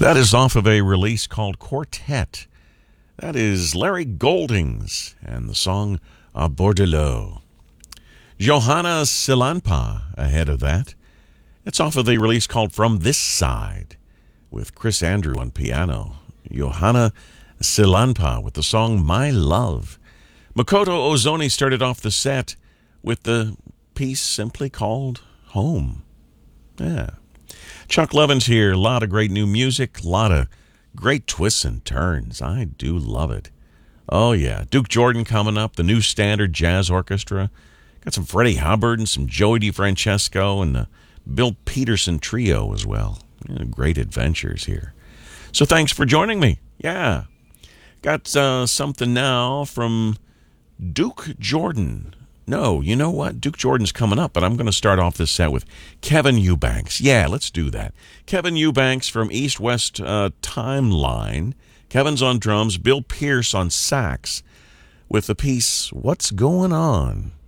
That is off of a release called Quartet. That is Larry Goldings and the song Bordelot. Johanna Silanpa ahead of that. It's off of the release called From This Side with Chris Andrew on piano. Johanna Silanpa with the song My Love. Makoto Ozoni started off the set with the piece simply called Home. Yeah. Chuck Levin's here. A lot of great new music. A lot of great twists and turns. I do love it. Oh, yeah. Duke Jordan coming up. The New Standard Jazz Orchestra. Got some Freddie Hubbard and some Joey DeFrancesco and the Bill Peterson Trio as well. Yeah, great adventures here. So thanks for joining me. Yeah. Got something now from Duke Jordan. No, you know what? Duke Jordan's coming up, but I'm going to start off this set with Kevin Eubanks. Yeah, let's do that. Kevin Eubanks from East West Timeline. Kevin's on drums, Bill Pierce on sax with the piece What's Going On?